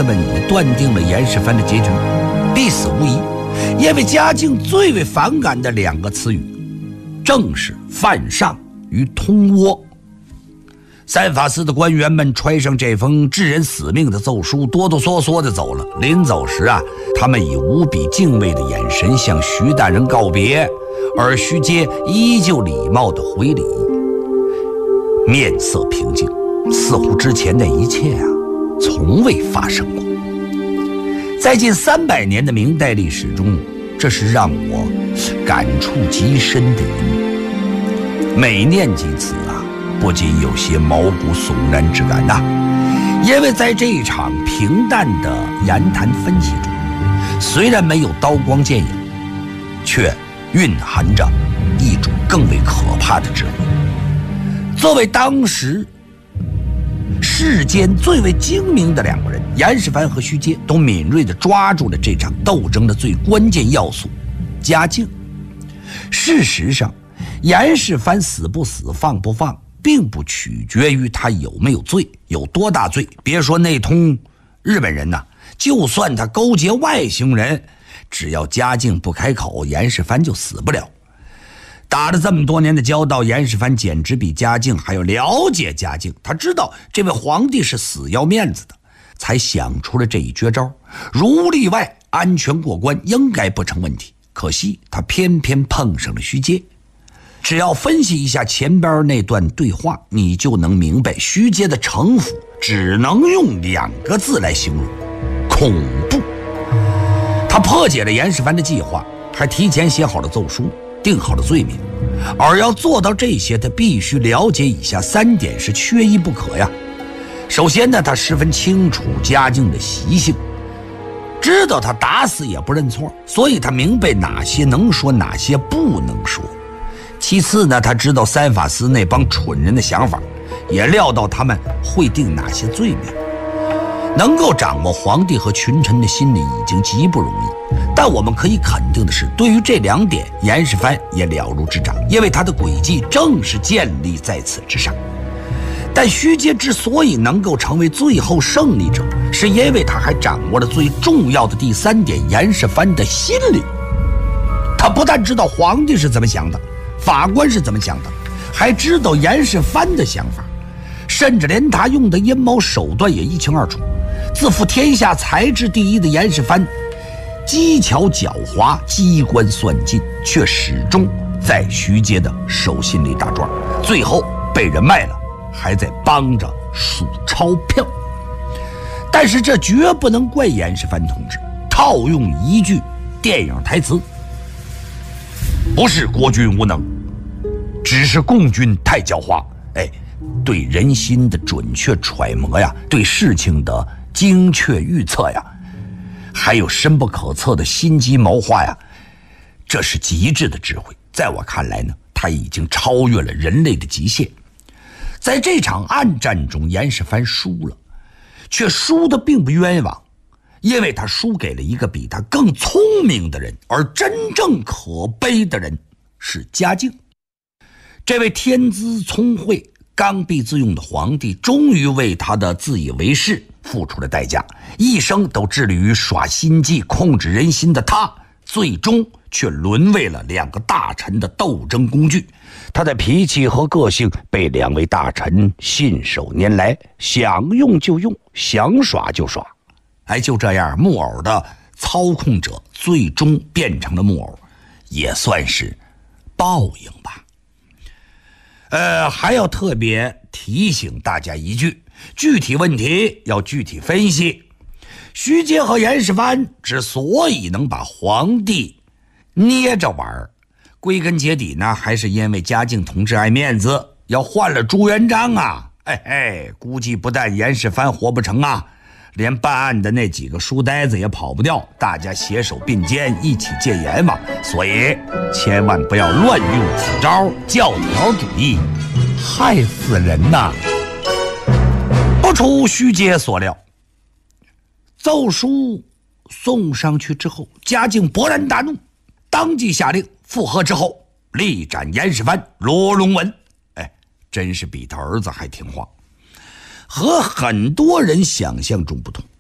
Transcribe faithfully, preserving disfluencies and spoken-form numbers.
子们也断定了严世蕃的结局，必死无疑。因为嘉靖最为反感的两个词语，正是犯上与通倭。三法司的官员们揣上这封致人死命的奏书，哆哆嗦嗦地走了。临走时啊，他们以无比敬畏的眼神向徐大人告别，而徐阶依旧礼貌地回礼，面色平静，似乎之前的一切啊，从未发生过。在近三百年的明代历史中，这是让我感触极深的一幕。每念及此啊，不禁有些毛骨悚然之感呐、啊。因为在这一场平淡的言谈分析中，虽然没有刀光剑影，却蕴含着一种更为可怕的智慧。作为当时世间最为精明的两个人，严世蕃和徐阶都敏锐地抓住了这场斗争的最关键要素——嘉靖。事实上，严世蕃死不死、放不放，并不取决于他有没有罪，有多大罪。别说内通日本人呐、啊，就算他勾结外星人，只要嘉靖不开口，严世蕃就死不了。打了这么多年的交道，严世蕃简直比嘉靖还要了解嘉靖。他知道这位皇帝是死要面子的，才想出了这一绝招，如例外，安全过关，应该不成问题。可惜他偏偏碰上了徐阶。只要分析一下前边那段对话，你就能明白徐阶的城府只能用两个字来形容：恐怖。他破解了严世蕃的计划，还提前写好了奏书，定好了罪名。而要做到这些，他必须了解以下三点，是缺一不可呀。首先呢，他十分清楚嘉靖的习性，知道他打死也不认错，所以他明白哪些能说，哪些不能说。其次呢，他知道三法司那帮蠢人的想法，也料到他们会定哪些罪名。能够掌握皇帝和群臣的心理已经极不容易，但我们可以肯定的是，对于这两点，严世蕃也了如指掌，因为他的诡计正是建立在此之上。但徐阶之所以能够成为最后胜利者，是因为他还掌握了最重要的第三点，严世蕃的心理。他不但知道皇帝是怎么想的，法官是怎么想的，还知道严世蕃的想法，甚至连他用的阴谋手段也一清二楚。自负天下才智第一的严世蕃，机巧狡猾，机关算尽，却始终在徐阶的手心里打转，最后被人卖了，还在帮着数钞票。但是这绝不能怪严世蕃同志。套用一句电影台词，不是国军无能，只是共军太狡猾。哎，对人心的准确揣摩呀，对事情的精确预测呀，还有深不可测的心机谋划呀，这是极致的智慧。在我看来呢，他已经超越了人类的极限。在这场暗战中，严世蕃输了，却输得并不冤枉，因为他输给了一个比他更聪明的人，而真正可悲的人是嘉靖。这位天资聪慧、刚愎自用的皇帝，终于为他的自以为是付出了代价。一生都致力于耍心计、控制人心的他，最终却沦为了两个大臣的斗争工具。他的脾气和个性被两位大臣信手拈来，想用就用，想耍就耍。哎，就这样，木偶的操控者最终变成了木偶，也算是报应吧。呃，还要特别提醒大家一句，具体问题要具体分析。徐阶和严世蕃之所以能把皇帝捏着玩，归根结底呢，还是因为嘉靖同志爱面子，要换了朱元璋啊！哎哎，估计不但严世蕃活不成啊，连办案的那几个书呆子也跑不掉，大家携手并肩，一起戒阎王。所以千万不要乱用此招，教条主义害死人呐！不出徐阶所料，奏书送上去之后，嘉靖勃然大怒，当即下令复核之后力斩严世蕃、罗荣文。哎，真是比他儿子还听话。和很多人想象中不同，